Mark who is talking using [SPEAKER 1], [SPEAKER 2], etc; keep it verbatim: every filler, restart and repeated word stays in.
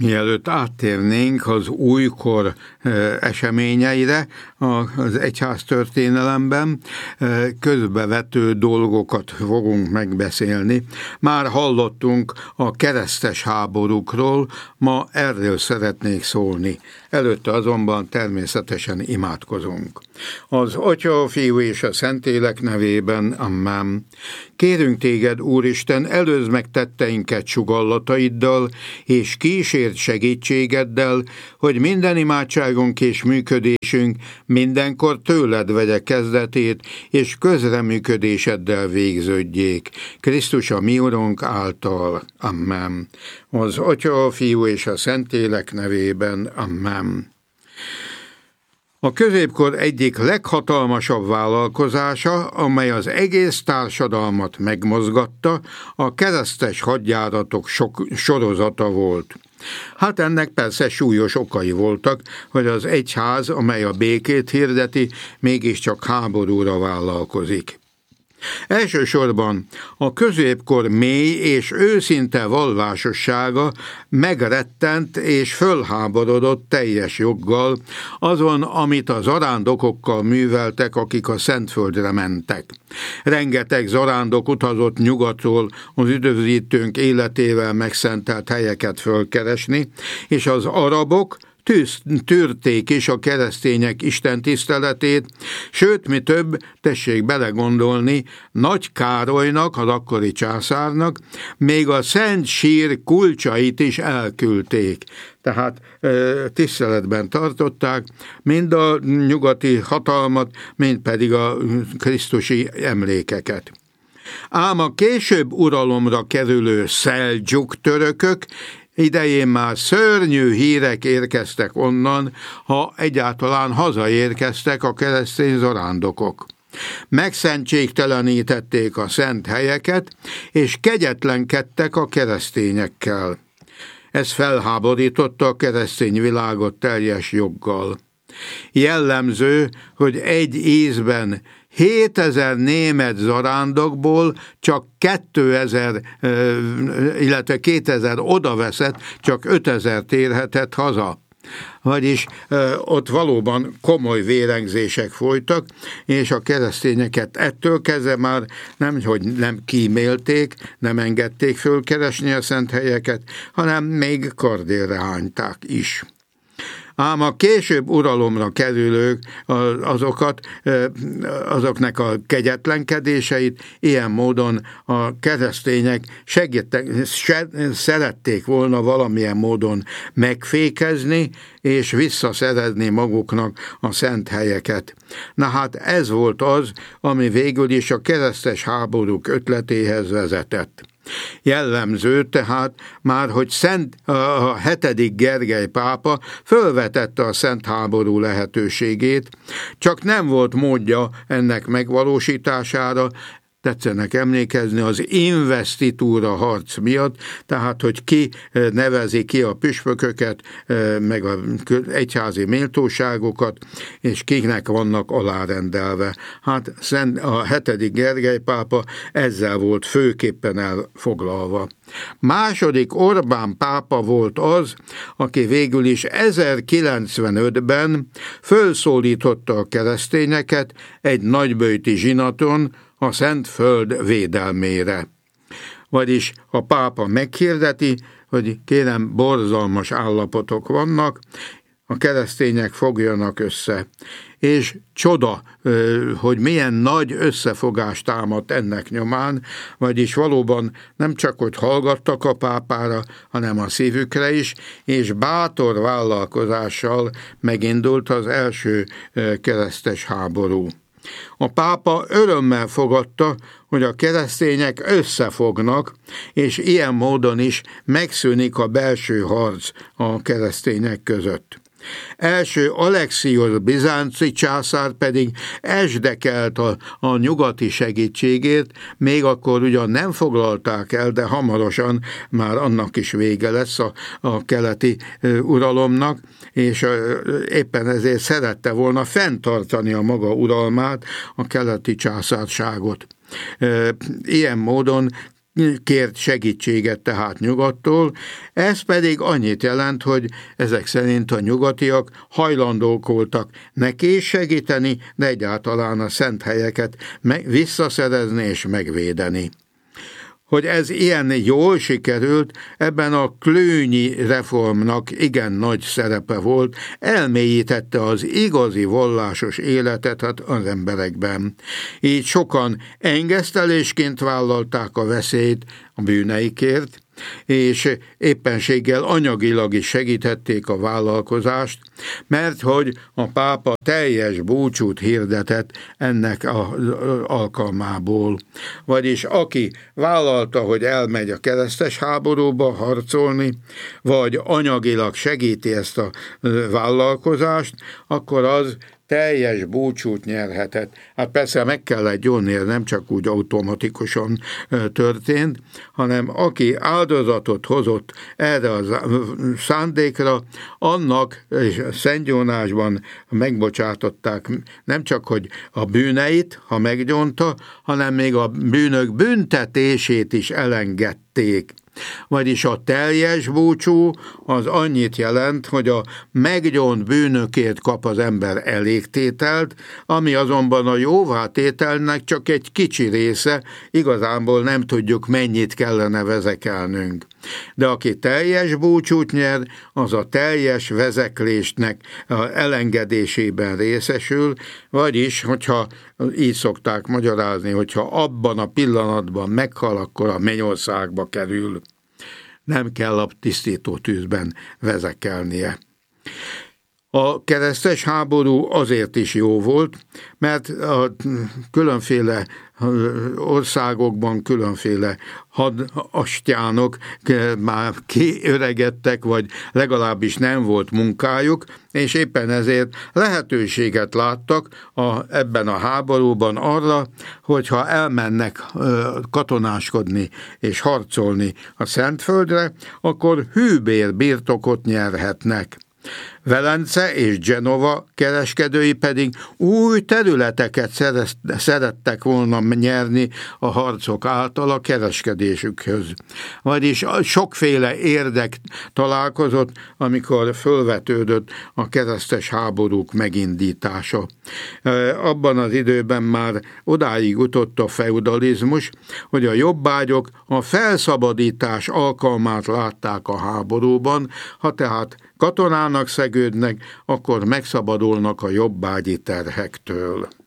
[SPEAKER 1] Mielőtt áttérnénk az újkor eseményeire az egyház történelemben, közbevető dolgokat fogunk megbeszélni. Már hallottunk a keresztes háborúkról, ma erről szeretnék szólni. Előtte azonban természetesen imádkozunk. Az Atya, a Fiú és a Szentlélek nevében, amen. Kérünk téged, Úristen, előzd meg tetteinket sugallataiddal, és kísérd segítségeddel, hogy minden imádságunk és működésünk mindenkor tőled vegye kezdetét, és közreműködéseddel végződjék. Krisztus a mi Urunk által. Amen. Az Atya, a Fiú és a Szentlélek nevében. Amen. A középkor egyik leghatalmasabb vállalkozása, amely az egész társadalmat megmozgatta, a keresztes hadjáratok sok sorozata volt. Hát ennek persze súlyos okai voltak, hogy az egyház, amely a békét hirdeti, mégiscsak háborúra vállalkozik. Elsősorban a középkor mély és őszinte vallásossága megrettent és fölháborodott teljes joggal azon, amit a zarándokokkal műveltek, akik a Szentföldre mentek. Rengeteg zarándok utazott nyugatról az üdvözítőnk életével megszentelt helyeket fölkeresni, és az arabok Tűz, tűrték is a keresztények istentiszteletét, sőt, mi több, tessék belegondolni, Nagy Károlynak, az akkori császárnak, még a Szent Sír kulcsait is elküldték. Tehát tiszteletben tartották mind a nyugati hatalmat, mind pedig a krisztusi emlékeket. Ám a később uralomra kerülő szeldzsuk törökök idején már szörnyű hírek érkeztek onnan, ha egyáltalán hazaérkeztek a keresztény zarándokok. Megszentségtelenítették a szent helyeket, és kegyetlenkedtek a keresztényekkel. Ez felháborította a keresztény világot teljes joggal. Jellemző, hogy egy ízben hétezer német zarándokból csak kétezer, illetve kétezer odaveszett, csak ötezer térhetett haza. Vagyis ott valóban komoly vérengzések folytak, és a keresztényeket ettől kezdve már nem, hogy nem kímélték, nem engedték fölkeresni a szent helyeket, hanem még kardérre hányták is. Ám a később uralomra kerülők azokat, azoknak a kegyetlenkedéseit ilyen módon a keresztények segítek, szerették volna valamilyen módon megfékezni, és visszaszerezni maguknak a szent helyeket. Na hát ez volt az, ami végül is a keresztes háborúk ötletéhez vezetett. Jellemző tehát már, hogy Szent, a hetedik Gergely pápa fölvetette a szent háború lehetőségét, csak nem volt módja ennek megvalósítására, tetszenek emlékezni az investitúra harc miatt, tehát hogy ki nevezi ki a püspököket, meg az egyházi méltóságokat, és kiknek vannak alárendelve. Hát a hetedik Gergely pápa ezzel volt főképpen elfoglalva. Második Orbán pápa volt az, aki végül is ezerkilencvenötben fölszólította a keresztényeket egy nagyböjti zsinaton a Szent Föld védelmére. Vagyis a pápa meghirdeti, hogy kérem, borzalmas állapotok vannak, a keresztények fogjanak össze. És csoda, hogy milyen nagy összefogás támadt ennek nyomán, vagyis valóban nem csak, hogy hallgattak a pápára, hanem a szívükre is, és bátor vállalkozással megindult az első keresztes háború. A pápa örömmel fogadta, hogy a keresztények összefognak, és ilyen módon is megszűnik a belső harc a keresztények között. Első Alexios bizánci császár pedig esdekelt a, a nyugati segítségért, még akkor ugyan nem foglalták el, de hamarosan már annak is vége lesz a, a keleti uralomnak, és éppen ezért szerette volna fenntartani a maga uralmát, a keleti császárságot. Ilyen módon kért segítséget tehát nyugattól, ez pedig annyit jelent, hogy ezek szerint a nyugatiak hajlandók voltak neki segíteni, de egyáltalán a szent helyeket visszaszerezni és megvédeni. Hogy ez ilyen jól sikerült, ebben a Cluny reformnak igen nagy szerepe volt, elmélyítette az igazi vallásos életet az emberekben. Így sokan engesztelésként vállalták a veszélyt a bűneikért, és éppenséggel anyagilag is segítették a vállalkozást, mert hogy a pápa teljes búcsút hirdetett ennek az alkalmából. Vagyis aki vállalta, hogy elmegy a keresztes háborúba harcolni, vagy anyagilag segíti ezt a vállalkozást, akkor az teljes búcsút nyerhetett. Hát persze meg kellett gyónni, ez nem csak úgy automatikusan történt, hanem aki áldozatot hozott erre a szándékra, annak és szentgyónásban megbocsátották nem csak, hogy a bűneit, ha meggyónta, hanem még a bűnök büntetését is elengedték. Vagyis a teljes búcsú az annyit jelent, hogy a meggyónt bűnökért kap az ember elégtételt, ami azonban a jóvátételnek csak egy kicsi része, igazából nem tudjuk, mennyit kellene vezekelnünk. De aki teljes búcsút nyer, az a teljes vezeklésnek a elengedésében részesül, vagyis, hogyha így szokták magyarázni, hogyha abban a pillanatban meghal, akkor a mennyországba kerül. Nem kell a tisztító tűzben vezekelnie. A keresztes háború azért is jó volt, mert a különféle országokban különféle hadastyánok már kiöregedtek, vagy legalábbis nem volt munkájuk, és éppen ezért lehetőséget láttak a, ebben a háborúban arra, hogyha elmennek katonáskodni és harcolni a Szentföldre, akkor hűbér birtokot nyerhetnek. Velence és Genova kereskedői pedig új területeket szerettek volna nyerni a harcok által a kereskedésükhöz. Vagyis sokféle érdek találkozott, amikor fölvetődött a keresztes háborúk megindítása. Abban az időben már odáig jutott a feudalizmus, hogy a jobbágyok a felszabadítás alkalmát látták a háborúban, ha tehát katonának szegődnek, akkor megszabadulnak a jobbágyi terhektől.